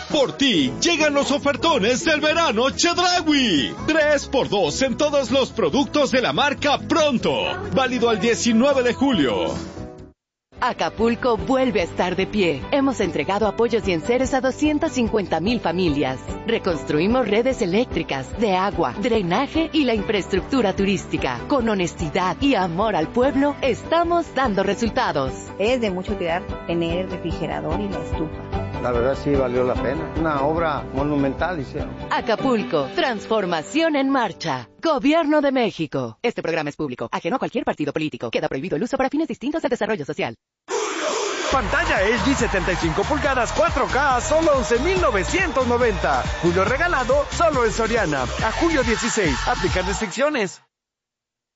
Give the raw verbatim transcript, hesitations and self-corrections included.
Por ti llegan los ofertones del verano Chedraui. tres por dos en todos los productos de la marca Pronto. Válido al diecinueve de julio. Acapulco vuelve a estar de pie. Hemos entregado apoyos y enseres a doscientas cincuenta mil familias. Reconstruimos redes eléctricas, de agua, drenaje y la infraestructura turística. Con honestidad y amor al pueblo, estamos dando resultados. Es de mucha utilidad tener el refrigerador y la estufa. La verdad sí valió la pena. Una obra monumental hicieron. Acapulco, transformación en marcha. Gobierno de México. Este programa es público, ajeno a cualquier partido político. Queda prohibido el uso para fines distintos del desarrollo social. Pantalla L G setenta y cinco pulgadas cuatro K a solo once mil novecientos noventa. Julio regalado solo en Soriana. A julio dieciséis. Aplican restricciones.